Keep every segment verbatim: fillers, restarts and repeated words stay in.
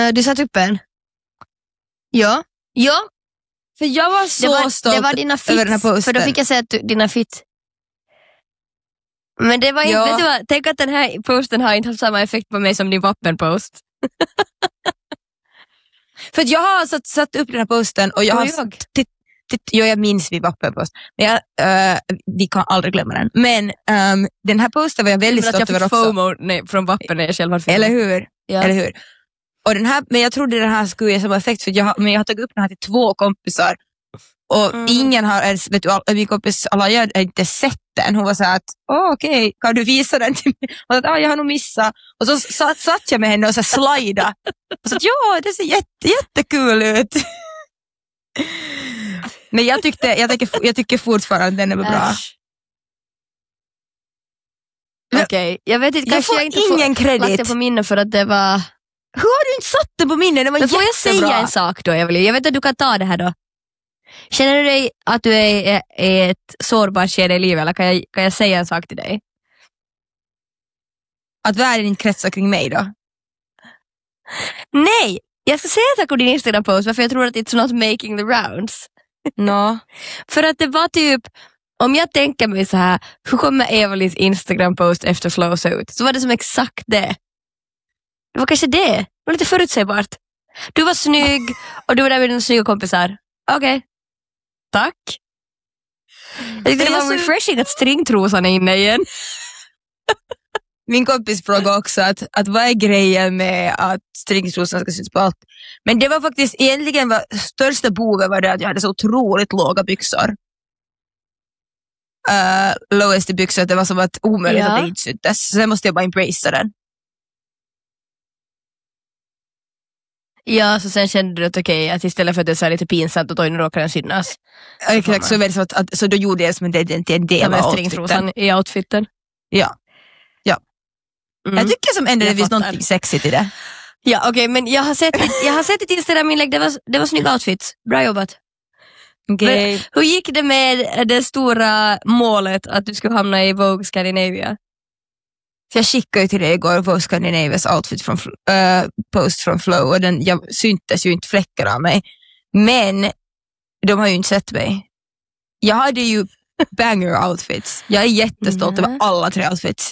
Uh, du satt upp en? Ja. Ja. För jag var så det var, stolt det var dina över den här fits, posten. för då fick jag säga att du, dina fit. Men det var inte, ja. vet du vad, tänk att den här posten har inte haft samma effekt på mig som din vappenpost. För att jag har satt, satt upp den här posten och jag har jag? Titt, titt, jo, jag minns vid vappenpost. Men jag, uh, vi kan aldrig glömma den. Men um, den här posten var jag väldigt stolt stolt över också. Jag fick FOMO nej, från vappen när jag själv hade FOMO. Eller hur? Ja. Eller hur? Och den här, men jag trodde den här skulle ge samma effekt för jag har, men jag har tagit upp den här till två kompisar och mm. ingen har ens, vet du, all, min kompis Alaya har inte sett den. Hon var så här att, åh okej, okay, kan du visa den till mig? Och att, ah, jag har nog missat. Och så satt, satt jag med henne och så slida. Och så att, ja, det ser jätte, jättekul ut. Men jag tyckte, jag tycker, jag tycker fortfarande att den är bra. Äsch. Okej, okay. Jag vet inte, jag kanske får jag inte ingen får kredit. lagt det på minne för att det var... Hur har du inte satt det på minne? Det var men får jättebra. jag säga en sak då, Evelyn? Jag vet att du kan ta det här då. Känner du dig att du är i ett sårbart skede i livet, eller kan jag, kan jag säga en sak till dig? Att världen inte kretsar kring mig då? Nej, jag ska säga en sak om din Instagram-post varför jag tror att it's not making the rounds. No. För att det var typ, om jag tänker mig så här, hur kommer Evelyns Instagram-post efter Flow se ut? Så var det som exakt det. Det var kanske det. Det var lite förutsägbart. Du var snygg och du var där med dina snygga kompisar. Okej. Okay. Tack. Jag tyckte det var så... refreshing att stringtrosan är inne igen. Min kompis frågade också att, att vad är grejen med att stringtrosan ska synas på allt. Men det var faktiskt egentligen var, största boven var det att jag hade så otroligt låga byxor. Uh, lowest byxor, det var som att omöjligt ja. Att det inte syntes. Så sen måste jag bara embracea den. Ja, så sen kände du att okej, okay, att istället för att det är lite pinsamt och då råkar den synas. Så exakt, så, så, att, att, så då gjorde jag som en del, en del av outfiten. I outfiten. Ja. ja. Mm. Jag tycker som ändå det finns någonting sexigt i det. Ja, okej, okay, men jag har sett jag har sett ett Instagram-inlägg, det var, det var snygga outfits. Bra jobbat. Okay. Hur gick det med det stora målet att du skulle hamna i Vogue Scandinavia? För jag skickade ju till dig igår Vogue Scandinavias outfit från, uh, post från Flow och den, jag syntes ju inte fläckar av mig. Men de har ju inte sett mig. Jag hade ju banger outfits. Jag är jättestolt mm. över alla tre outfits.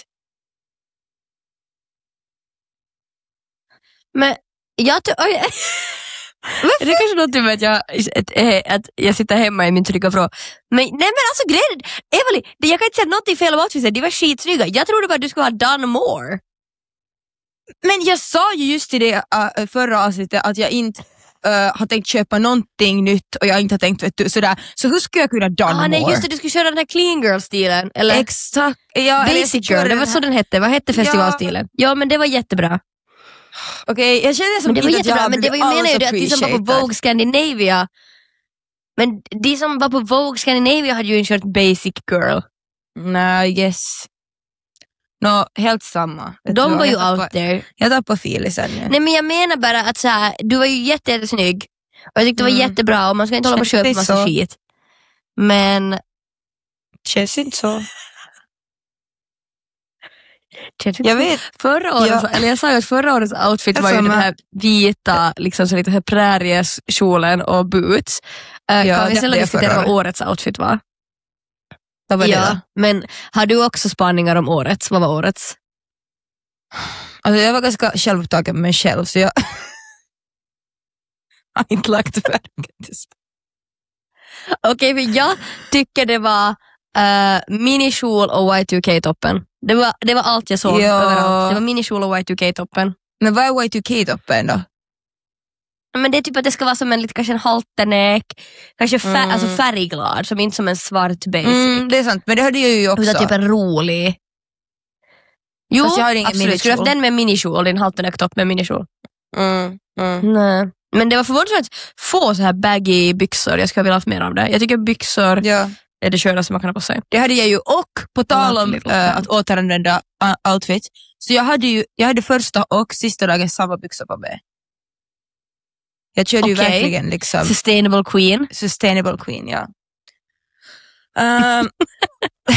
Men jag tror... Det är kanske något med att jag, att, att jag sitter hemma i min trygga vrå. Men nej men alltså grejen, Evelyn, jag kan inte säga något fel om outfitsen. De var skitsnygga. Jag trodde bara att du skulle ha done more. Men jag sa ju just i det uh, förra avsnittet att jag inte uh, har tänkt köpa någonting nytt och jag inte har tänkt vet du, sådär. Så hur skulle jag kunna done ah, more? Nej just det, du skulle köra den här clean girl-stilen. Eller? Exakt. Ja, Basic girl, det var så den hette. Vad hette festivalstilen? Ja, ja men det var jättebra. Okej, okay, jag känner som men det var inte jättebra, att jag men det var ju menar ju det att de som var på Vogue Scandinavia, men de som var på Vogue Scandinavia hade ju en kört basic girl. Nej, no, yes. Nå, no, helt samma. Jag de var ju out på, there. Jag tar på filisen. Ja. Nej, men jag menar bara att så här, du var ju jätte, jättesnygg. Och jag tyckte det var mm. jättebra och man ska inte hålla på och köpa massa så. Skit. Men... Känns inte så. Jag vet. Förra året, ja. eller jag sa ju att förra årets outfit jag var ju den här vita, liksom så lite här prärieskjolen och boots. Uh, ja, kan vi sedan diskutera vad årets outfit var? Vad var ja, det då? Men har du också spaningar om årets? Vad var årets? Alltså jag var ganska självupptagen med mig själv så jag har inte lagt verket. Okej, okay, för jag tycker det var uh, minikjol och Y two K-toppen. Det var, det var allt jag såg ja. Överallt. Det var minikjol och Y two K-toppen. Men vad är Y two K-toppen då? Men det är typ att det ska vara som en lite kanske en halterneck, kanske fär, mm. alltså färgglad, som inte som en svart basic. Mm, det är sant, men det hade jag ju också. Utan typ en rolig. Jo, jag har ingen absolut. Skulle du haft den med minikjol, din halterneck-topp med minikjol? Mm, mm. Nej. Men det var förvånansvärt få så här baggy byxor. Jag skulle vilja ha haft mer av det. Jag tycker byxor ja. Är det köraste man kan ha på sig. Det hade jag ju, och på tal om äh, att återanvända uh, outfit. Så jag hade ju, jag hade första och sista dagen samma byxor på mig. Jag körde okay. ju verkligen liksom... Sustainable queen. Sustainable queen, ja. Um,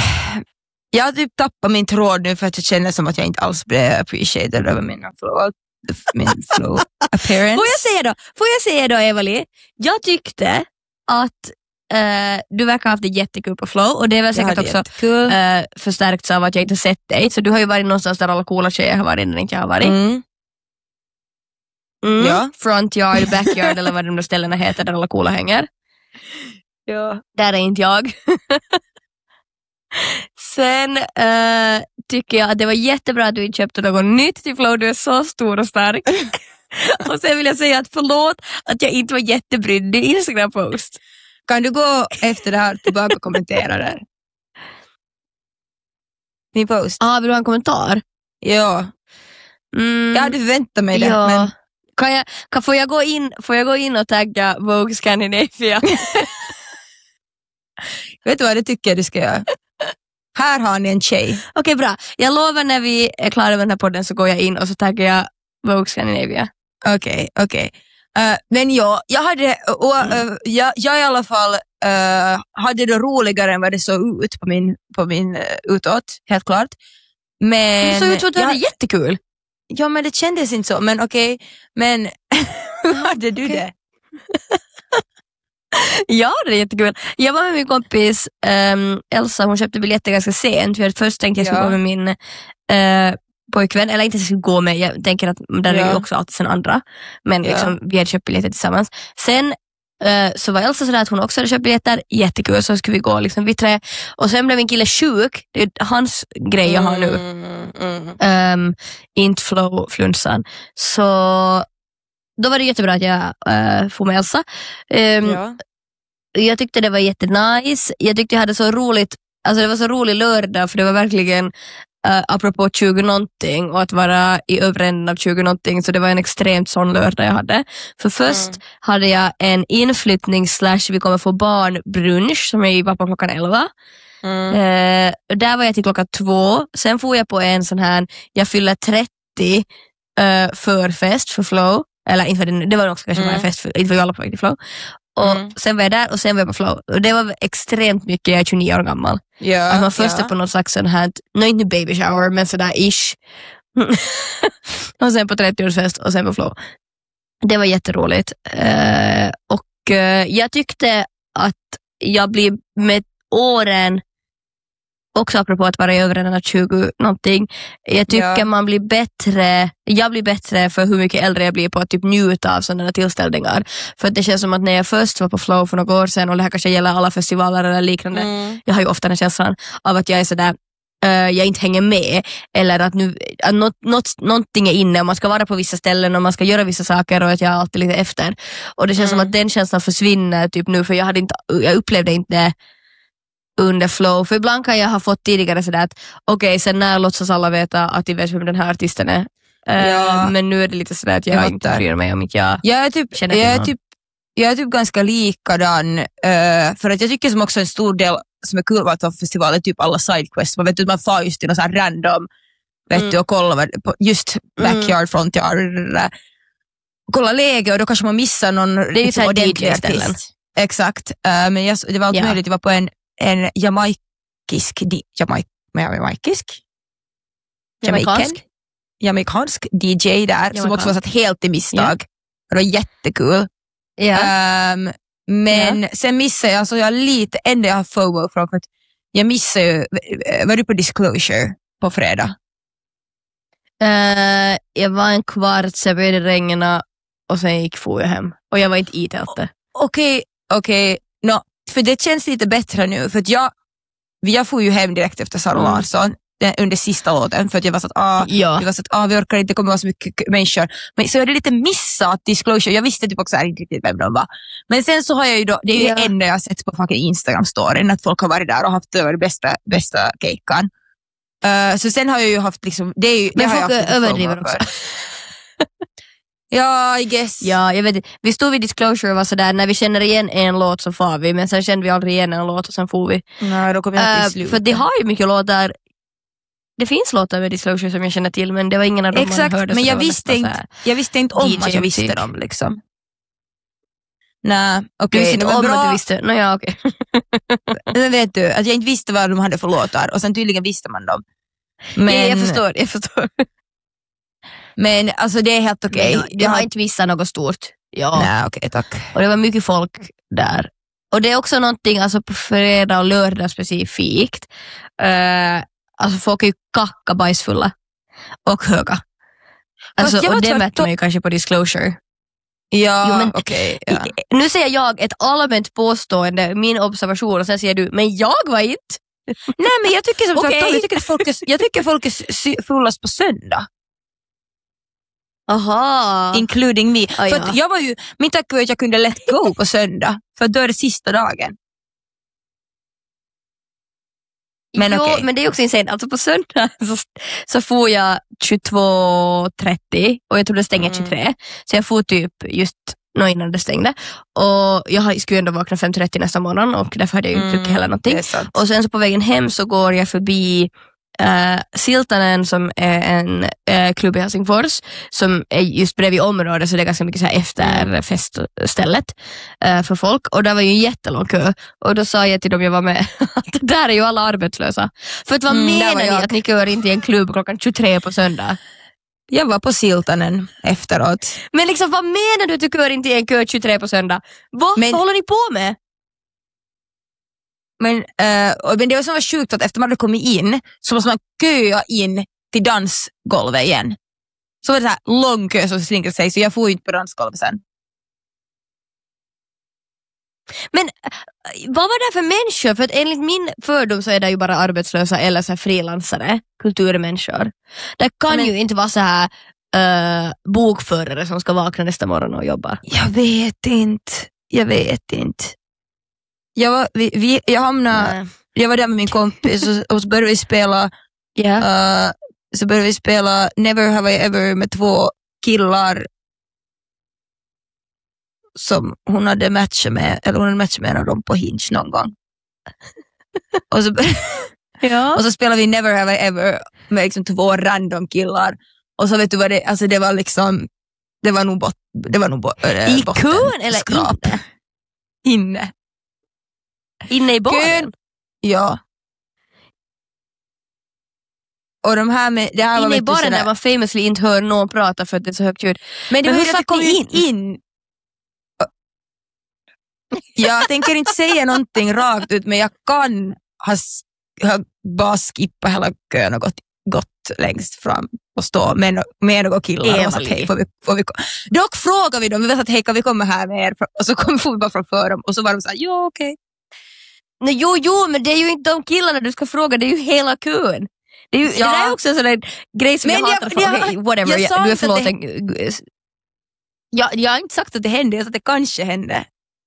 jag har typ tappat min tråd nu för att jag känner som att jag inte alls blev appreciated över mina flow. min flow appearance. Får jag säga då, får jag säga då Eva-Li, jag tyckte att uh, du verkar ha haft det jättekul på flow och det är väl säkert också uh, förstärkts av att jag inte sett dig, så du har ju varit någonstans där alla coola tjejer har varit när inte jag har varit. Mm. Mm. Ja. Front yard, backyard eller vad de där ställena heter där alla coola hänger. Ja. Där är inte jag. Sen uh, tycker jag att det var jättebra att du inte köpte något nytt till flow, du är så stor och stark. Och sen vill jag säga att förlåt att jag inte var jättebrydd i Instagram-post. Kan du gå efter det här tillbaka och kommentera där? Min post. Ja, ah, vill du ha en kommentar? Ja. Mm, Jag hade förväntat mig det. ja. Men... Kan jag, kan, får, jag gå in, får jag gå in och tagga Vogue Scandinavia? Vet du vad det tycker jag du ska göra? Här har ni en tjej. Okej, okay, bra. Jag lovar när vi är klara med den här podden så går jag in och så taggar jag Vogue Scandinavia. Okej, okay, okej. Okay. Uh, men ja, jag hade, uh, uh, jag, jag i alla fall uh, hade det roligare än vad det såg ut på min, på min uh, utåt, helt klart. Men det såg ut som att du jag, hade jättekul. Ja, men det kändes inte så. Men okej, okay. Men hur hade du okay. det? Ja, det är jättekul. Jag var med min kompis um, Elsa, hon köpte biljetter ganska sent. För först tänkte jag skulle ja. gå med min uh, pojkvän, eller inte jag skulle gå med, jag tänker att där ja. är ju också alltid sen andra. Men ja. liksom, vi hade köpt biljetter tillsammans. Sen uh, så var Elsa sådär att hon också hade köpt biljetter, jättekul, så skulle vi gå liksom vi tre. Och sen blev min kille sjuk, det är hans grej jag har nu. Mm, mm. Um, inte flow-flunsan. Så då var det jättebra att jag uh, får med Elsa. Um, ja. Jag tyckte det var jättenice. Jag tyckte jag hade så roligt. Alltså det var så rolig lördag, för det var verkligen uh, apropå tjugo någonting och att vara i övre änden av tjugo någonting, så det var en extremt sån lördag jag hade. För först mm. hade jag en inflyttning slash vi kommer få barnbrunch som jag var på klockan elva. Mm. Uh, där var jag till klockan två. Sen får jag på en sån här jag fyller trettio uh, förfest för flow. Eller inte var det, det var också kanske mm. bara en fest för, inte var jag alla på väg till flow. Och mm. sen var jag där och sen var jag på flow. Och det var extremt mycket, jag är tjugonio år gammal. Ja, att man först ja. är på något slags sån här, nej inte baby shower, men sådär ish. Och sen på trettioårsfest och sen på flow. Det var jätteroligt. Uh, och uh, jag tyckte att jag blir med åren, också apropå att vara i övre än tjugo någonting, jag tycker ja. man blir bättre, jag blir bättre för hur mycket äldre jag blir på att typ njuta av sådana tillställningar. För att det känns som att när jag först var på flow för några år sedan, och det här kanske gäller alla festivaler eller liknande, mm. jag har ju ofta den känslan av att jag är sådär uh, jag inte hänger med, eller att nu att något, något, någonting är inne och man ska vara på vissa ställen och man ska göra vissa saker och att jag är alltid lite efter. Och det känns mm. som att den känslan försvinner typ nu, för jag, hade inte, jag upplevde inte under flow, för ibland kan jag ha fått tidigare sådär att okej, okay, sen när låtsas alla veta att de vet vem den här artisten är. Ja. Uh, men nu är det lite sådär att jag, jag inte bryr mig om inte jag, jag är typ, känner till jag är någon. typ, jag är typ ganska likadan, uh, för att jag tycker som också en stor del som är kul med att festival är typ alla sidequests. Man vet att man får just till någon sån här random vet mm. du, och kolla på just backyard, mm. front yard, kolla läge, och då kanske man missar någon. Det är ju såhär D J-ställen. Exakt, uh, men jag, det var allt ja. möjligt, det var på en en jamaikisk di, jamaik, jamaikisk jamaikansk jamaikansk D J där Jamaikansk. Som också var satt helt i misstag. Yeah. Det var jättekul. Yeah. Um, men yeah. sen missade jag, alltså jag lite ända jag har FOMO från, för att jag missade ju, var du på Disclosure på fredag? Uh, jag var en kvart, så jag började regna och sen gick får jag hem. Och jag var inte i tältet. Okej, okej. No, för det känns lite bättre nu, för att jag, jag får ju hem direkt efter Sara mm. Larsson den, under sista låten, för att jag var så att ah, ja. jag var så att ah, vi orkar inte, komma så mycket människor. Men så jag hade lite missat Disclosure. Jag visste typ också här inte riktigt vem de var. Men sen så har jag ju då, det är ju ja. det enda jag har sett på fucking Instagram-storyn, att folk har varit där och haft det bästa, bästa kejkan. Uh, så sen har jag ju haft liksom, det är ju, men det folk har jag överdriver också. Ja, I guess. Ja, jag vet inte. Vi stod vid Disclosure och var sådär, när vi känner igen en låt så får vi, men sen kände vi aldrig igen en låt och sen får vi. Nej, då kommer jag till uh, För det har ju mycket låtar. Det finns låtar med Disclosure som jag känner till, men det var ingen av dem exakt, man hörde. Men jag visste, inte, jag visste inte om D J att jag visste typ. dem liksom. Nej, okej. Okay. Du visste inte om bra... att du visste? No, ja, okej. Okay. Men vet du, att jag inte visste vad de hade för låtar, och sen tydligen visste man dem. Men... Ja, jag förstår, jag förstår. Men alltså det är helt okej. Okay. Jag, jag har inte missat något stort. Ja. Nej, okej, okay, tack. Och det var mycket folk där. Och det är också någonting, alltså på fredag och lördag specifikt. Uh, alltså folk är ju kacka bajsfulla. Och höga. Alltså, och det mäter man ju kanske på disclosure. Ja, jo, okej. Okay, ja. Nu säger jag ett allmänt påstående, min observation, och sen säger du, men jag var inte. Nej, men jag tycker som okay. tvärtom, jag tycker att folk är, jag tycker folk är fullast på söndag. Aha. Including me. Ah, för ja. att jag var ju, min tack var att jag kunde let go på söndag. För då är det sista dagen. Men, jo, okay. men det är också insane. Alltså på söndag så, så får jag tjugotvå trettio och jag tror det stänger mm. tjugotre. Så jag får typ just nå innan det stängde. Och jag skulle ändå vakna fem trettio nästa morgon och därför hade jag inte druckit mm, heller någonting. Och sen så på vägen hem så går jag förbi Uh, Siltanen som är en uh, klubb i Helsingfors som är just bredvid området, så det är ganska mycket så här efter feststället uh, för folk, och där var ju en jättelång kö, och då sa jag till dem jag var med att där är ju alla arbetslösa, för att vad mm, menar ni att ni kör inte i en klubb klockan tjugotre på söndag? Jag var på Siltanen efteråt. Men liksom, vad menar du att du kör inte i en kö tjugotre på söndag? Vad men, håller ni på med? Men, uh, men det var så var sjukt att efter man hade kommit in så måste man köa in till dansgolvet igen. Så var det så här lång kö som slinkrade sig, så jag får ju inte på dansgolvet sen. Men vad var det för människor? För att enligt min fördom så är det ju bara arbetslösa eller så här frilansare, kulturmänniskor. Det kan men, ju inte vara så här uh, bokförare som ska vakna nästa morgon och jobba. Jag vet inte. Jag vet inte. Jag var, vi, vi, jag hamnade, jag var där med min kompis och, och så började vi spela yeah. uh, så började vi spela Never Have I Ever med två killar som hon hade matchat med, eller hon hade matchat med en av dem på Hinge någon gång. och, så, ja. och så spelade vi Never Have I Ever med liksom två random killar, och så vet du vad det, alltså det var liksom det var nog bot, det var nog bo, äh, i kön eller skrap. inne? Inne. Inne i baren? Kön, ja. Och de här med, det här inne var i baren där man famously inte hör någon prata för att det är så högt ljud. Men, det Men var hur ju att kom vi in? in? Jag tänker inte säga någonting rakt ut, men jag kan ha, ha bara skippat hela kön och gått, gått längst fram och stå med, med några killar och sagt hej, får vi, får vi dock frågar vi dem, vi vet att hej, kan vi komma här med er, och så kom, får vi bara framför dem, och så var de så här, jo okej okay. Nej, jo, jo, men det är ju inte de killarna du ska fråga, det är ju hela kön. Det är ju, ja. Det där är också en sån där grej som men jag, jag hatar. Jag, okay, whatever, jag, du är förlåten. Det, jag, jag har inte sagt att det hände, jag sa att det kanske hände.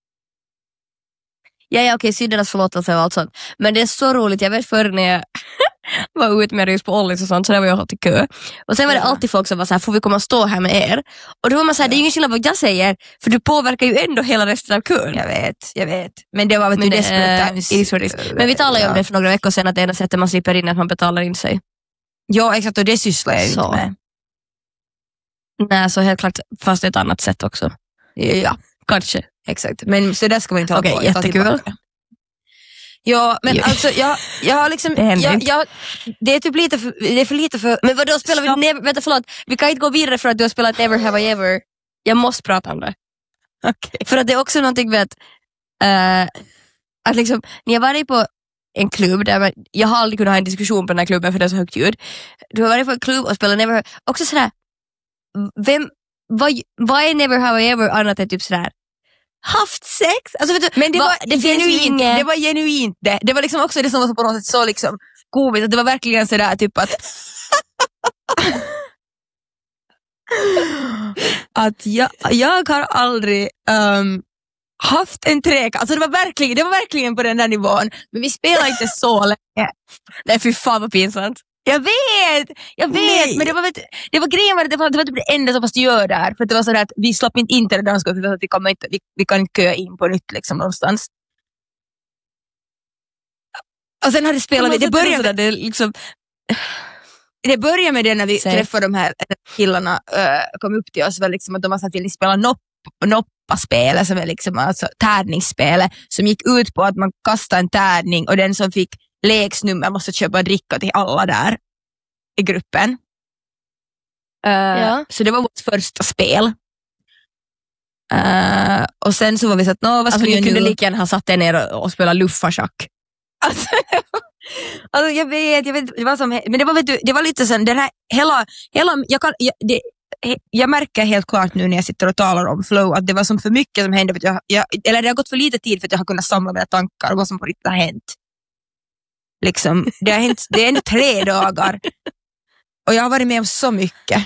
Ja, ja, okej, syndernas förlåtelse och allt sånt. Men det är så roligt, jag vet förr när jag var ute med just på Ollis och sånt, så där var jag hållit i kö. Och sen var det ja. alltid folk som var så här, får vi komma och stå här med er? Och då var man så här, ja. det är ju ingen skillnad vad jag säger, för du påverkar ju ändå hela resten av kön. Jag vet, jag vet. Men det var väl till desperate. Men vi talade ju ja. om det för några veckor sedan, att det enda sättet man slipper in är att man betalar in sig. Ja, exakt, och det sysslar jag ju inte med. Nej, så helt klart, fast ett annat sätt också. Ja, kanske. Exakt, men så där ska man inte ha okay, på. Jättekul. Ja, men jo. alltså jag, jag har liksom det, jag, jag, det är typ lite för, det är för lite för. Men vad då spelar vi never, vänta förlåt, vi kan inte gå vidare för att du har spelat Never Have I Ever. Jag måste prata om det. Okay. För att det är också någonting med att uh, att liksom, när jag var på en klubb där man, jag har aldrig kunnat ha en diskussion på den här klubben för det är så högt ljud. Du har varit på en klubb och spelat Never, också sådär, vem, vad, vad är Never Have I Ever annat än typ sådär haft sex? Alltså, vet du, men det va, var det genuint, inget... det var genuint det. Det var liksom också det som var så på något sätt så liksom komiskt, att det var verkligen sådär typ att att jag, jag har aldrig um, haft en träk. Alltså det var verkligen, det var verkligen på den där nivån, men vi spelar inte så länge. Nej, fy fan vad pinsamt. Jag vet, jag vet, Nej. men det var, det var grejen var det var, det var typ det enda som fast gör där, för det var så att vi slapp inte in till det danska, för vi kan inte vi, vi kan inte köa in på nytt liksom någonstans. Och sen hade det spelat vi, det började med det liksom det började med det när vi Säg. träffade de här killarna uh, kom upp till oss, var liksom att de har sagt att vi spela nopp, noppaspel, som är liksom alltså tärningsspel som gick ut på att man kastade en tärning och den som fick lägsnummer måste köpa dricka till alla där i gruppen. Uh, Ja. Så det var vårt första spel. Uh, och sen så var vi så att, nå, vad ska Alltså vi ni kunde nu? lika gärna ha satt er ner och, och spela luffarschack. Alltså, alltså jag vet, jag vet det var som, men det var, vet du, det var lite sån, den här hela, hela jag, kan, jag, det, jag märker helt klart nu när jag sitter och talar om flow att det var som för mycket som hände, för jag, jag, eller det har gått för lite tid för att jag har kunnat samla mina tankar och vad som på riktigt har hänt. Liksom, det har hänt, det är ändå tre dagar och jag har varit med om så mycket.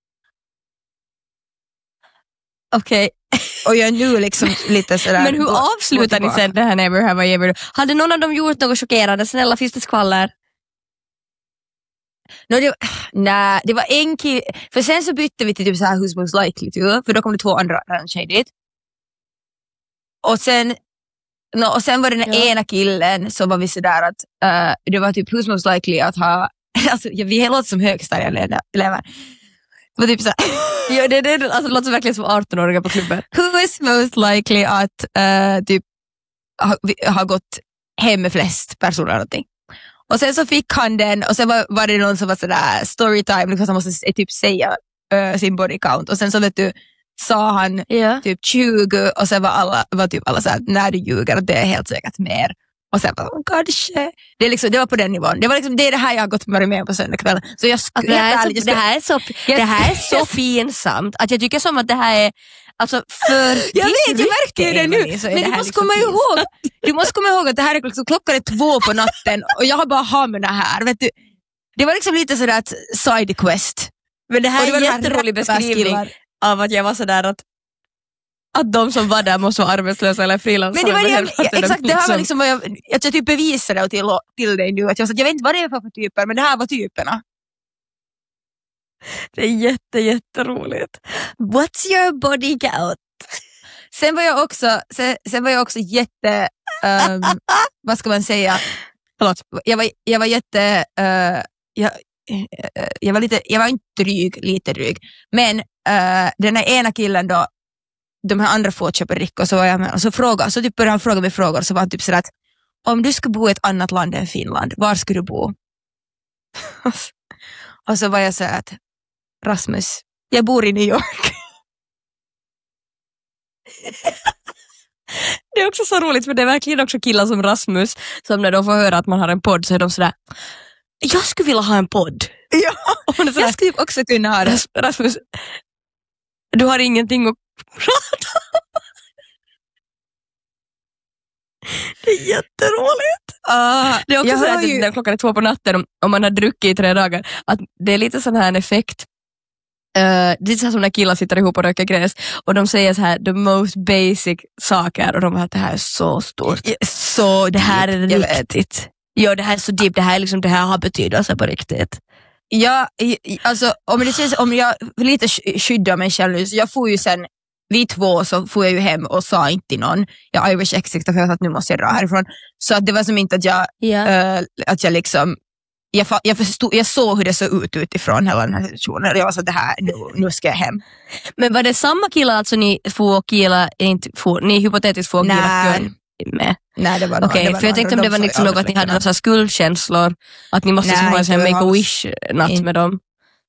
Okej. Och jag är nu liksom lite sådär. Men hur gå, avslutar gå ni sen det här Never Have I Ever? Hade någon av dem gjort något chockerande? Snälla, finns det skvaller? No, det, nej, det var en kille. För sen så bytte vi till typ så här Who's Most Likely to, för då kom det två andra tjejer dit. Och sen no, och sen var det den ja. ena killen så var vi sådär att uh, det var typ Who's Most Likely att ha alltså vi låter som högstadieelever. Det var typ så ja, det, det, alltså, det låter verkligen som arton-åringar på klubben. Who is most likely att uh, typ ha, ha gått hem med flest personer eller någonting. Och sen så fick han den och sen var, var det någon som var sådär storytime, liksom att han måste typ säga uh, sin body count. Och sen så vet du, sa han Ja. typ tjugo och sen var alla, var typ alla såhär, när du ljuger, det är helt säkert mer. Och sen bara, oh God, shit. Det, är liksom, det var på den nivån. Det var liksom, det är det här jag har gått med med på söndagskväll. Så jag Alltså, det, här är så, det, här är så, det här är så pinsamt att jag tycker som att det här är alltså för jag vet, jag märker det nu. Emily, men du måste måste komma ihåg du måste komma ihåg att det här är liksom, klockan är två på natten och jag har bara hamnat här, vet du. Det var liksom lite sådär att side quest. Men det här det är en jätterolig beskrivning av att jag var sådär att att de som var där måste vara arbetslösa eller frilansare. Men det var det, jag, jag, exakt, det här var liksom vad jag, att jag typ bevisade till, till dig nu att jag, jag vet inte vad det är för typer, men det här var typerna. Det är jätte, jätteroligt. What's your body count? Sen var jag också, sen, sen var jag också jätte, um, vad ska man säga? Förlåt. Jag var, jag var jätte, uh, jag, uh, jag var lite, jag var inte dryg, lite dryg. Men uh, den här ena killen då, de här andra få köper drick och så var jag med och så frågade, så typ började han fråga mig frågor så var han typ sådär att om du skulle bo i ett annat land än Finland, var skulle du bo? Och så var jag så att Rasmus, jag bor i New York. Det är också så roligt för det är verkligen också killar som Rasmus som när de får höra att man har en podd så är de sådär, jag skulle vilja ha en podd. Ja, och sådär, jag skulle också kunna ha det. Rasmus, du har ingenting att prata om. Det är jätteroligt. Uh, det är också så att ju... när klockan är två på natten om, om man har druckit i tre dagar att det är lite sån här en effekt. Uh, det är så här som när killar sitter ihop och röker gräs och de säger så här the most basic saker och de har att det här är så stort. Så det här är deep, riktigt. Ja, det här är så deep. Det här är liksom det här har betydelse på riktigt. Ja, alltså om det känns, om jag lite skyddar mig själv nu så jag får ju sen vi två så får jag ju hem och sa inte till någon. Jag Irish exit för jag sa att nu måste jag dra härifrån. Så att det var som inte att jag yeah. uh, att jag liksom jag, jag, förstod, jag såg hur det såg ut utifrån hela den här situationen. Jag var så att det här, nu, nu ska jag hem. Men var det samma killar alltså ni får killar, inte får, ni hypotetiskt får killar med? Nej, det var Okej, okay, för jag tänkte om det var liksom något att ni hade några skuldkänslor, att ni måste ha en sån här make-a-wish-natt med dem.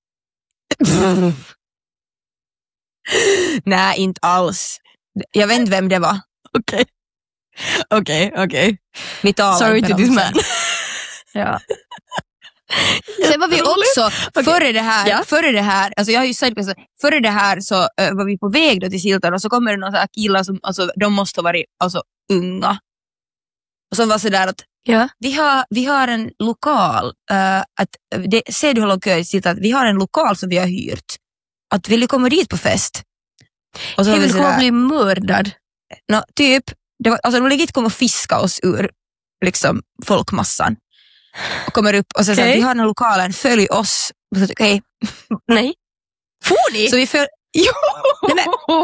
Nej, inte alls. Jag vet inte vem det var. Okej, okej, okej. Vi talar Sorry to this man. Ja. Sen var vi också, okay. före det här, ja. före det här, alltså jag har ju sagt att före det här så uh, var vi på väg då till Siltan och så kommer det några killar som, alltså de måste vara alltså, unga. Och som var sådär att ja. vi, har, vi har en lokal, uh, att, det, ser du hur långt jag sitter, att vi har en lokal som vi har hyrt. Att vill du komma dit på fest? Och så vill komma bli mördad? No, typ, det var, alltså de legit kom och fiska oss ur liksom, folkmassan. Och kommer upp och säger okay. att vi har den här lokalen, följ oss. Okej. Okay. Nej. Får ni? Så vi följ... Jo! Nej,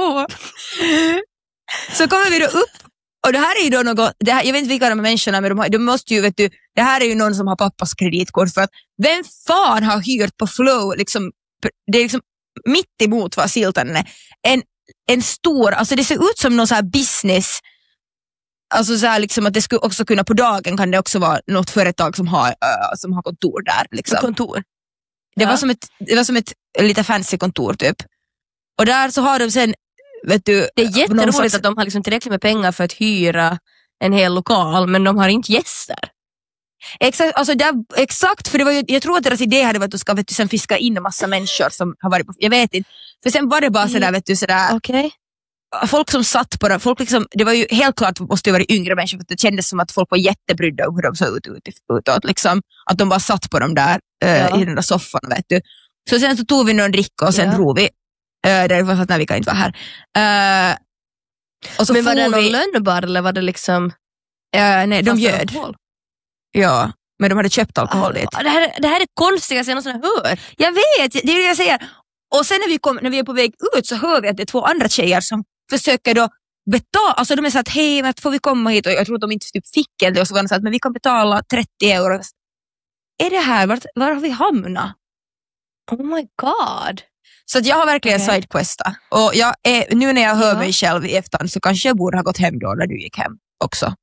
så kommer vi då upp. Och det här är ju då något, det här, jag vet inte vilka de här människorna, men de, har, de måste ju, vet du, det här är ju någon som har pappas kreditkort. För att vem fan har hyrt på Flow, liksom, det är liksom mitt emot vad Siltan är. En, en stor, alltså det ser ut som någon så här business. Alltså så här liksom att det skulle också kunna på dagen kan det också vara något företag som har, uh, som har kontor där. Liksom. Kontor? Det, Ja. var som ett, det var som ett lite fancy kontor typ. Och där så har de sen, vet du... Det är jätteroligt slags... att de har liksom tillräckligt med pengar för att hyra en hel lokal, men de har inte gäster. Exakt, alltså där, exakt, för det var ju, jag tror att deras idé hade varit att du ska vet du, sen fiska in en massa människor som har varit på, jag vet inte. För sen var det bara sådär, vet du, sådär, Okej. folk som satt på det, folk liksom, det var ju helt klart måste ju vara yngre människor, för det kändes som att folk var jättebrydda om hur de såg ut, ut, utåt, liksom. Att de bara satt på dem där äh, Ja. i den där soffan, vet du. Så sen så tog vi någon dricka och sen Ja. drog vi. Äh, det var så att nej, vi kan inte vara här. Äh, och så Men var det for någon vi, lönnbar eller var det liksom... äh, nej, de fast ljöd. alkohol? Ja, men de hade köpt alkohol dit. Ah, det, här, det här är det konstigaste jag någonsin har hört. Jag vet, det är det jag säger. Och sen när vi, kom, när vi är på väg ut så hör vi att det är två andra tjejer som försöker då betala. Alltså de är så att hej, men får vi komma hit? Och jag tror att de inte typ fick en. Och så var de så att men vi kan betala trettio euro. Är det här, var, var har vi hamnat? Oh my god. Så att jag har verkligen Okej. sidequestat. Och jag är, nu när jag hör Ja. mig själv i efterhand så kanske jag borde ha gått hem då när du gick hem också.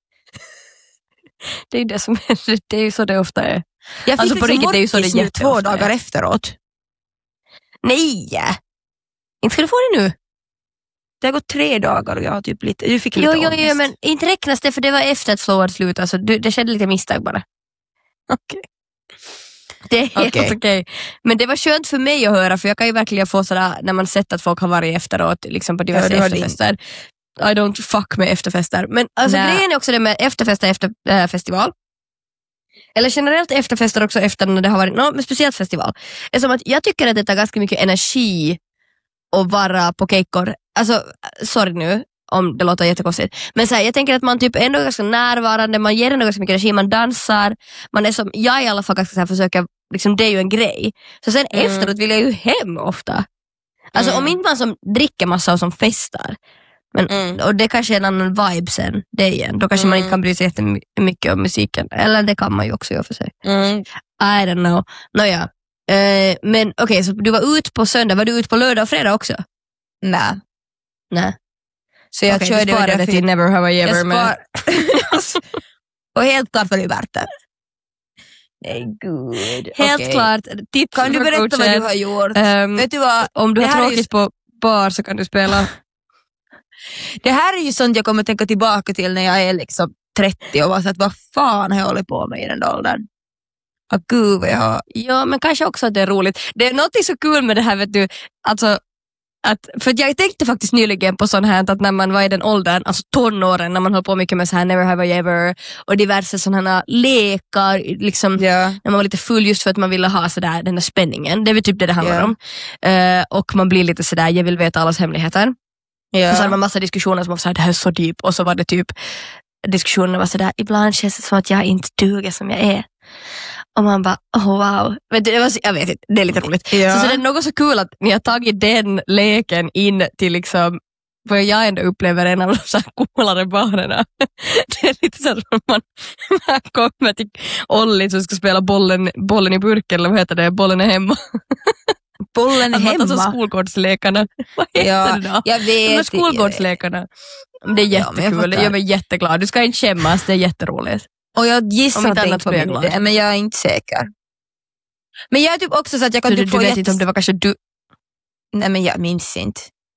Det är det som är, det är ju så det ofta är. Jag fick Alltså, på liksom riktigt, det är ju så det mortis nu jätteofta två är. dagar efteråt. Nej! Inte ska du få det nu. Det har gått tre dagar och jag har typ lite, du fick lite Jo, jo, ångest. jo, men inte räknas det för det var efter att flow hade slut. Alltså, du, det skedde lite misstag bara. Okej. Det är helt Okej. okej. Men det var skönt för mig att höra, för jag kan ju verkligen få sådär när man sett att folk har varit efteråt liksom på diverse Ja, du har din- efterfester. I don't fuck med efterfester. Men alltså, Nej. grejen är också det med efterfester efter äh, festival. Eller generellt efterfester också efter när det har varit, no, men speciellt festival. Det är som att jag tycker att det tar ganska mycket energi att vara på keikkor. Alltså, sorry nu om det låter jättekonstigt. Men så här, jag tänker att man typ ändå är ganska närvarande, man ger ändå ganska mycket energi, man dansar, man är som, jag i alla fall ganska så här, försöker, liksom, det är ju en grej. Så sen Mm. efteråt vill jag ju hem ofta. Alltså Mm. om inte man som dricker massa och som festar, men, Mm. och det kanske är en annan vibe sen, det igen. Då kanske man Mm. inte kan bry sig jättemycket om musiken. Eller det kan man ju också göra för sig. Mm. I don't know. Nåja. Eh, men okej, okay, så du var ut på söndag, var du ut på lördag och fredag också? Nej. Nej. Så jag Okej, körde du sparade därför- till Never Have I Ever. jag Men... spar... Och helt klart var det värt det. Nej gud. Helt Okej. klart. Tips Kan du för berätta vad coachen. du har gjort? Ehm, Vet du vad? om du det har här är tråkigt ju- på bar så kan du spela. Det här är ju sånt jag kommer tänka tillbaka till när jag är liksom trettio och var så att vad fan har jag hållit på med i den där åldern? Ah, gud vad jag har... Ja, men kanske också att det är roligt. Det är något så kul med det här, vet du. Alltså, att, för att jag tänkte faktiskt nyligen på sånt här att när man var i den åldern, alltså tonåren, när man höll på mycket med så här Never Have I Ever och diverse sådana lekar, liksom, Ja. när man var lite full just för att man ville ha sådär, den där spänningen. Det är väl typ det det handlar Ja. om. Eh, och man blir lite sådär, jag vill veta allas hemligheter. Och så hade Ja. man massa diskussioner som var såhär, det här är så deep. Och så var det typ, diskussionerna var sådär, ibland känns det som att jag inte duger som jag är. Och man bara, oh wow. Men det var, så- jag vet inte, det är lite roligt. Ja. Så, så det är något så kul att ni har tagit den leken in till liksom, för jag ändå upplever en av de så här coolare barerna. Det är lite så att man, man kommer till Olli som ska spela bollen, bollen i burken, eller vad heter det, bollen är hemma. Bollen är Att man tar så hemma. skolgårdslekarna. Vad heter Ja, det då? jag De vet. här skolgårdslekarna. Det är Ja, men jag jättekul, det fattar. gör mig jätteglad. Du ska inte skämmas, det är jätteroligt. Och jag Om gissar inte att det annat inte var blir jag min glad. idé, men jag är inte säker. Men jag är typ också så att jag kan Du, typ du få vet jättes- inte om det var kanske du. Nej men jag minns inte.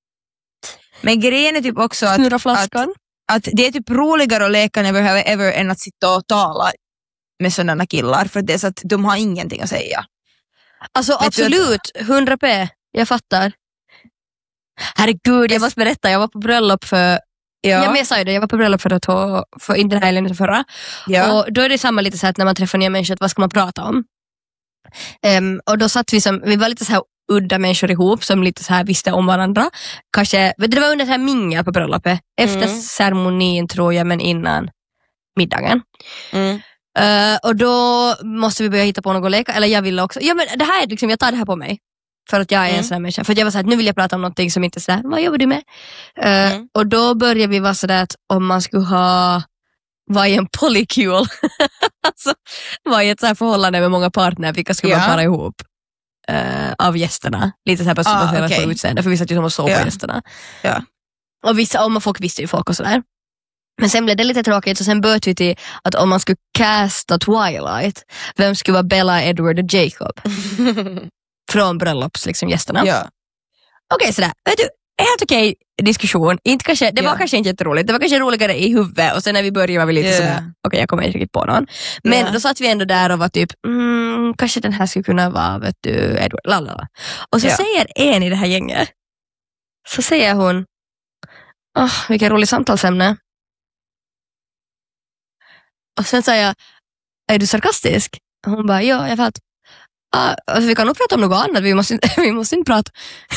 Men grejen är typ också att, Snurra att, flaskan. att det är typ roligare att leka Never Have I Ever än att sitta och tala med sådana killar, för det är så att de har ingenting att säga. Alltså Vet du absolut, hundra p. Jag fattar. Herregud, jag måste berätta. Jag var på bröllop för... Ja, men jag sa ju det, jag var på bröllop för, att, för inte den här helgen utan förra. Ja. Och då är det samma lite så här att när man träffar nya människor, att vad ska man prata om? Ehm, och då satt vi som, vi var lite så här udda människor ihop som lite så här visste om varandra. Kanske, vet du, det var under så här mingel på bröllopet. Efter Mm. ceremonin tror jag, men innan middagen. Mm. Eh, och då måste vi börja hitta på något leka, eller jag ville också, ja men det här är liksom, jag tar det här på mig. För att jag är Mm. en sån här människa. För att jag var så här, nu vill jag prata om någonting som inte är så här, vad jobbar du med? Eh, Mm. Och då började vi vara sådär att om man skulle ha, vara i en polykul, alltså vara i ett så här förhållande med många partner, vilka skulle Ja. man para ihop eh, av gästerna? Lite så här Ah, baserat okej. på utseende, för vi satt ju som och såg Ja. på gästerna. Ja. Och vissa, och folk visste ju folk och sådär. Men sen blev det lite tråkigt, så sen böt vi till att om man skulle casta Twilight, vem skulle vara Bella, Edward och Jacob? från bröllops liksom gästerna. Ja. Okej, okay, sådär. Vet du, helt okej diskussion. Inte kanske, det var Ja. kanske inte jätteroligt. Det var kanske roligare i huvudet och sen när vi började var vi lite Ja. sådär, okej okay, jag kommer inte riktigt på någon. Men Ja. då satt vi ändå där och var typ, mm, kanske den här skulle kunna vara, vet du, Edward, lalala. Och så Ja. säger en i det här gänget, så säger hon, åh, oh, vilken rolig samtalsämne. Och sen säger jag, är du sarkastisk? Och hon bara, ja, jag vet. Ah, alltså vi kan nog prata om något annat, vi måste inte, vi måste inte prata.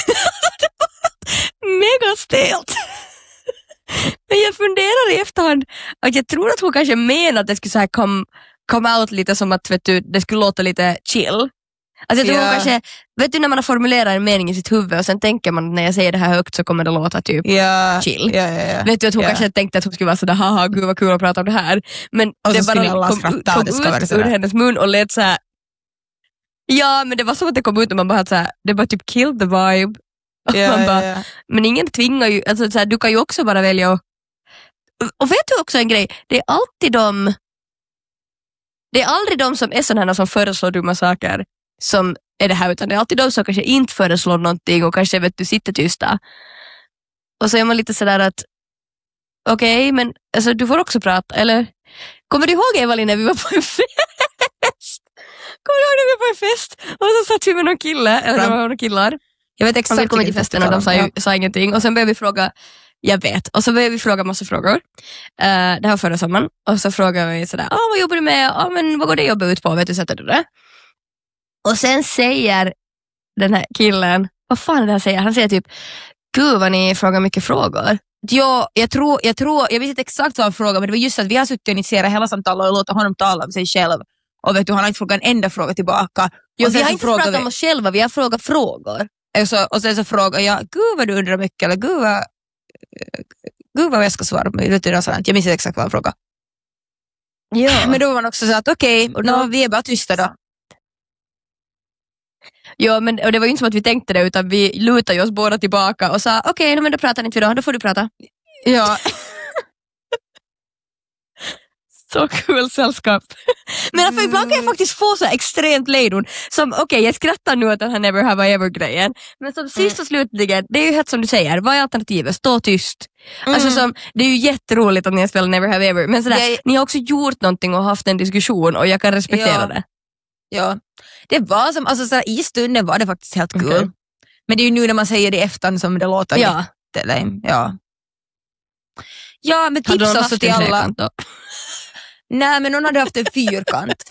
Mega stelt. Men jag funderar i efterhand att jag tror att hon kanske menar att det skulle så här come, come out lite som att vet du, det skulle låta lite chill. Alltså jag tror Ja. hon kanske, vet du när man har formulerat en mening i sitt huvud och sen tänker man när jag säger det här högt så kommer det låta typ Ja. chill. Ja, ja, ja. Vet du att hon Ja. kanske tänkte att hon skulle vara sådär, haha gud vad kul att prata om det här. Men Och det så skulle bara alla kom, skratta, kom det ska vara ut sådär. ur hennes mun och lät så här. Ja, men det var som att det kom ut och man bara så här, det bara typ kill the vibe. Och Ja, man bara, ja, ja. men ingen tvingar ju, alltså så här, du kan ju också bara välja och, och vet du också en grej, det är alltid de det är aldrig de som är sådana som föreslår dumma saker som är det här, utan det är alltid de som kanske inte föreslår någonting och kanske vet du sitter tysta. Och så är man lite sådär att okej, okay, men alltså, du får också prata, eller kommer du ihåg Eva-Lin när vi var på en fest? Kommer du ihåg när vi var på en fest? Och så satt vi med någon kille, eller det var några killar. Jag vet exakt. Och vi kom till festen och de sa, ju, sa ingenting. Och sen började vi fråga, jag vet, och så började vi fråga massa frågor. Uh, det här var förra sommaren. Och så frågade vi sådär, ah, vad jobbar du med? Ah, men vad går det jobbet ut på? Vet du, sätter du det? Och sen säger den här killen, vad fan är det han säger? Han säger typ, gud vad ni frågar mycket frågor. Ja, jag tror, jag tror, jag vet inte exakt vad han frågade, men det var just att vi har suttit och initierat hela samtalet och låta honom tala om sig själv. Och vet du, han har inte frågat en enda fråga tillbaka. Jo, och vi sen har så inte frågar pratat vi- om oss själva, vi har frågat frågor. Och, så, och sen så frågar jag, gud vad du undrar mycket, eller gud vad, gud vad jag ska svara på. Vet du, något sånt. Jag minns inte exakt vad han frågade. Ja. Men då var man också så att okej, Och då- okay, vi är bara tysta då. Ja, men och det var ju inte som att vi tänkte det, utan vi lutade oss båda tillbaka och sa, okej, okay, men då pratar inte vi då, då får du prata. Ja. Så kul sällskap. Men för ibland kan jag faktiskt få så här extremt lejdon som, okej, okay, jag skrattar nu åt den här never have I ever grejen, men som sist och slutligen, det är ju helt som du säger, vad är alternativet? Stå tyst. Mm. Alltså som, det är ju jätteroligt att ni har spelat never have I ever, men sådär, Jag- ni har också gjort någonting och haft en diskussion och jag kan respektera Ja. det. Ja, det var som, alltså så här, i stunden var det faktiskt helt kul. Okej. Men det är ju nu när man säger det i efterhand som det låter Ja. lite lame. Ja. Ja, men Hade tips de också haft till en alla. trekant då? Nej, men någon hade haft en fyrkant.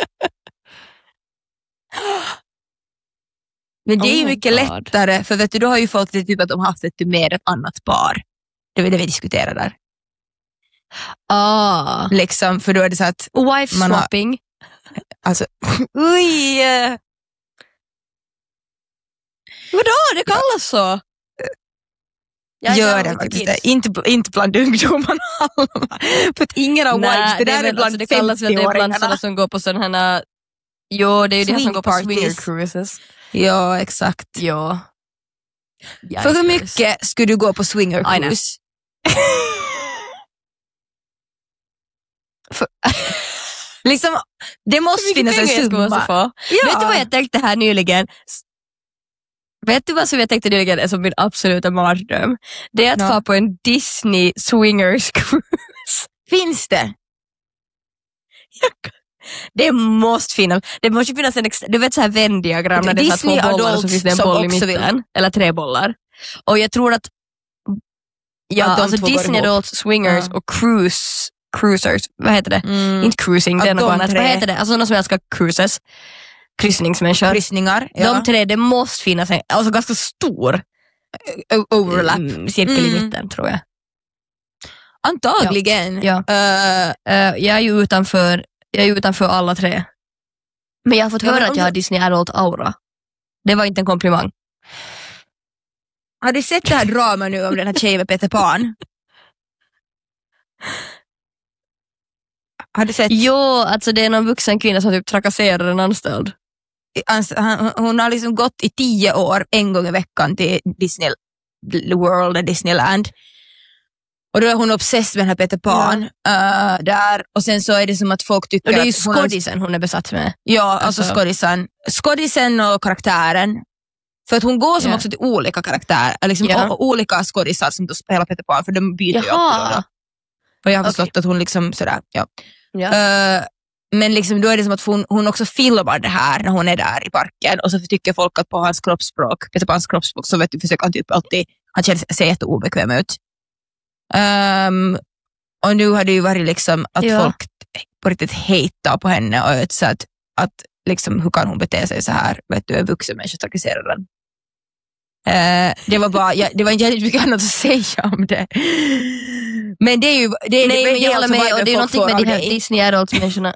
Men det är ju Oh my mycket God. lättare, för vet du, då har ju folk typ att de haft det med ett annat par. Det är det vi diskuterar där. Ah. Liksom, för då är det så att, Wife Man har- swapping. alltså, oj! eh, Vadå, det kallas så? Jag är Gör down det with the faktiskt kids. det. Inte, inte bland ungdomarna. För att ingen har Nej, wives, det där är, väl- bland alltså, det kallas väl det är bland sådana femtioåringarna. som går på sådana här, jo det är ju det Swing som går på parties. swinger cruises. Ja, exakt. Ja. För hur mycket skulle du gå på swinger Aj, nej. cruise? För- Liksom, det måste Hur mycket finnas en pengar jag ska summa. måste få? Ja. Vet du vad jag tänkte här nyligen? Vet du vad som jag tänkte nyligen är som min absoluta mardröm? Det är att Ja. få på en Disney swingers cruise. Finns det? Det måste finnas. Det måste finnas en extra, du vet så här Venn-diagram när det är så Disney här två bollar och så adults finns det en som boll i också mitten. vill. Eller tre bollar. Och jag tror att ja, Att de alltså två går Disney ihop. Adults Swingers Ja. och cruise, cruisers, vad heter det? Mm. Inte cruising, Att det är något de annat. tre- Vad heter det? Alltså någon som älskar cruises. Kryssningsmänniskor. Kryssningar. Ja. De tre, det måste finnas en, alltså ganska stor O- overlap. mm, cirkel i Mm. mitten tror jag. Antagligen. Ja. Eh, Uh, jag är ju utanför, jag är utanför alla tre. Men jag har fått Ja, men höra om att jag har du- Disney Adult aura. Det var inte en komplimang. har du sett det här dramat nu om den här tjejen med Peter Pan? Har du sett? Jo, alltså det är någon vuxen kvinna som typ trakasserar en anställd. Ans- han- Hon har liksom gått i tio år en gång i veckan till Disney World, Disneyland. Och då är hon obsessed med den här Peter Pan. eh, där. Och sen så är det som att folk tycker Och det är ju att hon har- skådisen hon är besatt med. Ja, alltså, Alltså- skådisen. Skådisen och karaktären. För att hon går som Ja. också till olika karaktärer, liksom Ja. o- olika skådisar som då spelar Peter Pan, för de byter ju alltid Jaha. då. då. Och jag har förstått Okej. att hon liksom sådär, ja. Ja. Uh, men liksom då är det som att hon, hon också filmar det här när hon är där i parken, och så tycker folk att på hans kroppsspråk, Peter Pans kroppsspråk, så vet du, försöker han typ alltid, han känner sig jätteobekväm ut. Um, och nu har det ju varit liksom att Ja. folk på riktigt hatar på henne och vet, så att, att liksom, hur kan hon bete sig så här, vet du, en vuxen människa trakasserar den. Uh, det var bara, ja, det var inte jättemycket annat att säga om det. Men det är ju det, Nej, det, men jag håller med, och det är någonting med de här dig. Disney Adults-människorna.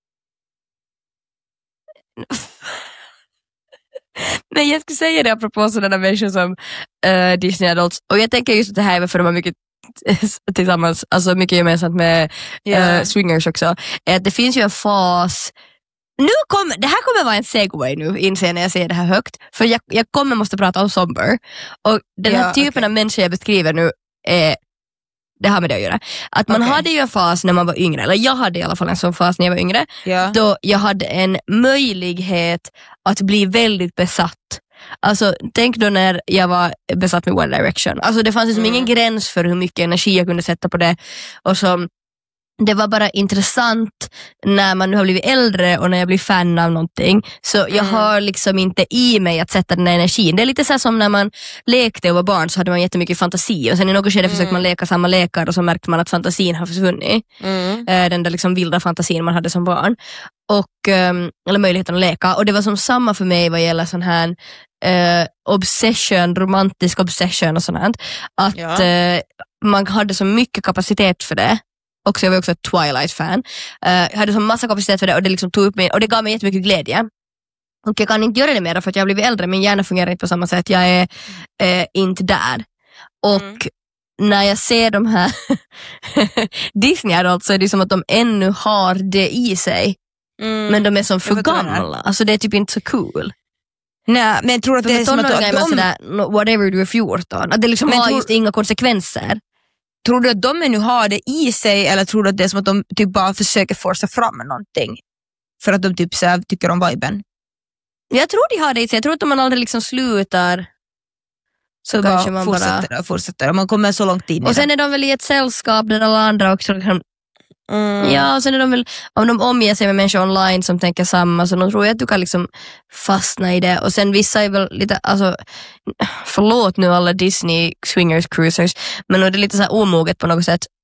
Nej, jag skulle säga det apropå sådana människor som uh, Disney Adults, och jag tänker just att det här är för de har mycket tillsammans, alltså mycket gemensamt med Ja. uh, swingers också, är att det finns ju en fas. Nu kommer, det här kommer vara en segway nu, inser när jag säger det här högt, för jag, jag kommer måste prata om Somber, och den här Ja, typen okej. av människor jag beskriver nu är, det har med det att göra, att man Okej. hade ju en fas när man var yngre, eller jag hade i alla fall en sån fas när jag var yngre, Ja. då jag hade en möjlighet att bli väldigt besatt. Alltså tänk då när jag var besatt med One Direction, alltså det fanns liksom Mm. ingen gräns för hur mycket energi jag kunde sätta på det, och så det var bara intressant när man nu har blivit äldre och när jag blir fan av någonting, så jag Mm. har liksom inte i mig att sätta den här energin. Det är lite så här som när man lekte och var barn, så hade man jättemycket fantasi, och sen i något skede Mm. försökte man leka samma lekar, och så märkte man att fantasin har försvunnit. Mm. Eh, den där liksom vilda fantasin man hade som barn, och, ehm, eller möjligheten att leka, och det var som samma för mig vad gäller sån här eh, obsession, romantisk obsession och sånt här, att Ja. eh, man hade så mycket kapacitet för det. Också, jag var också ett Twilight-fan. Uh, jag hade så massa kapacitet för det, och det liksom tog upp mig, och det gav mig jättemycket glädje. Och jag kan inte göra det mer för att jag har blivit äldre, min hjärna fungerar inte på samma sätt. Jag är eh, inte där. Och Mm. när jag ser de här Disney Adults, så är det som att de ännu har det i sig. Mm. Men de är som för vet vad du menar. gamla. Alltså det är typ inte så cool. Nej, men jag tror att För det är med som att, tonåringar är man att de, sådär, no, whatever du är fjorton. Att det liksom Men har tror- just inga konsekvenser. tror du att de nu har det i sig, eller tror du att det är som att de typ bara försöker forsa fram någonting för att de typ så här, tycker om viben? Jag tror de har det i sig. Jag tror att om man aldrig liksom slutar, så Så kanske bara man bara... fortsätter och fortsätter och man kommer så långt in i Och sen det. är de väl i ett sällskap där alla andra också kan... Mm. Ja, och sen är de väl, om de omger sig med människor online som tänker samma, så de tror jag att du kan liksom fastna i det. Och sen vissa är väl lite, alltså, förlåt nu alla Disney swingers cruisers, men nu är det lite så här omoget på något sätt.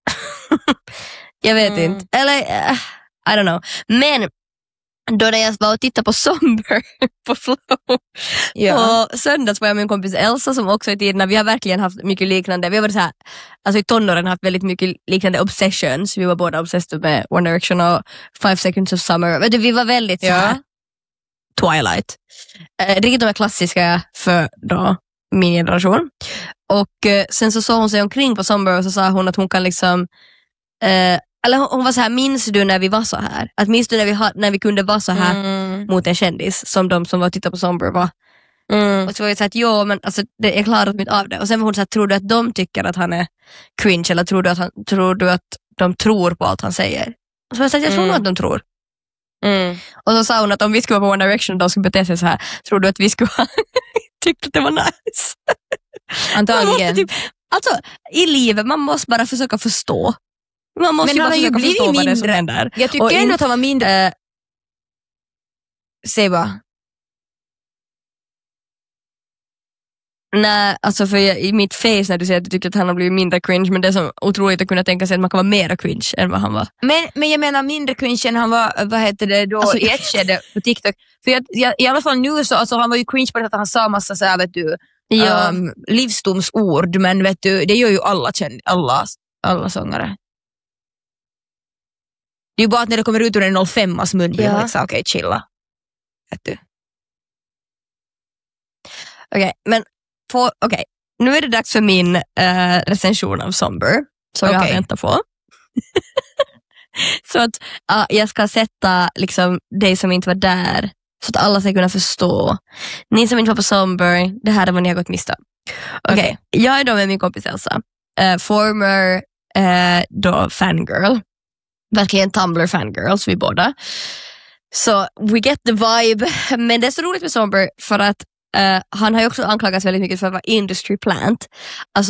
Jag vet Mm. inte. Eller, uh, I don't know. Men då när jag var och tittade på Somber på Flow, Ja. och söndags var jag med min kompis Elsa som också i tiderna, vi har verkligen haft mycket liknande, vi har varit så här, alltså i tonåren haft väldigt mycket liknande obsessions, vi var båda obsessed med One Direction och Five Seconds of Summer. Vet du, vi var väldigt så här, Ja. Twilight. Eh, riktigt de här klassiska för då min generation. Och eh, sen så såg hon sig omkring på Somber och så sa hon att hon kan liksom eh, eller hon, hon var så här, minns du när vi var så här? Att minns du när vi, ha, när vi kunde vara så här Mm. mot en kändis som de som var och tittade på Somber var? Mm. Och så var jag så här, att jo, men alltså, det, jag klarat mitt av det. Och sen var hon så här, tror du att de tycker att han är cringe, eller tror du att, han, tror du att de tror på allt han säger? Och så var jag så här, jag tror Mm. nog att de tror. Mm. Och så sa hon att om vi skulle vara på One Direction och de skulle bete sig så här, tror du att vi skulle ha tyckt att det var nice? Man måste Antagligen. typ, alltså, i livet, man måste bara försöka förstå. Man måste Men ju han bara har ju försöka blivit förstå vad det är som mindre. händer. Jag tycker Och ändå in- att han var mindre... Eh, Säg bara. nej, alltså för jag, i mitt face när du säger att du tycker att han har blivit mindre cringe, men det är så otroligt att kunna tänka sig att man kan vara mer cringe än vad han var. Men, men jag menar mindre cringe än han var, vad heter det då, Alltså, i ett skede på TikTok. För jag, jag, i alla fall nu så, alltså han var ju cringe på det att han sa massa så här, vet du, Ja. um, livsdomsord, men vet du, det gör ju alla, känd, alla, alla sångare. Det är ju bara att när det kommer ut ur en noll fem-as mun blir Ja. man liksom, okej, okay, chilla. Vet du. Okej, men på, okej. Nu är det dags för min eh, recension av Somber, som jag har Okej. väntat på. Så att uh, jag ska sätta liksom dig som inte var där, så att alla ska kunna förstå. Ni som inte var på Somber, det här är vad ni har gått miste om. Okej, Okej. jag är då med min kompis Elsa. Uh, former uh, då fangirl. Verkligen Tumblr fangirls, vi båda. Så we get the vibe. Men det är så roligt med Somber för att Uh, han har ju också anklagats väldigt mycket för att vara industry plant. Alltså